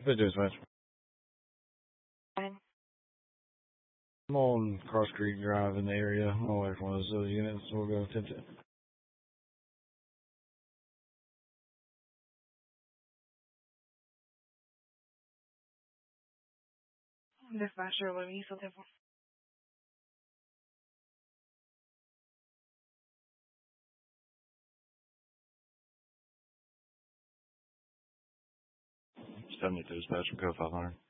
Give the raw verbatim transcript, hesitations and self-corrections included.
Bit dispatch. Fine. I'm on Cross Creek Drive in the area. I'm away from one of those units, so we'll go attempt it. Dispatcher, what are you looking for? seventy-two dispatch from code five hundred.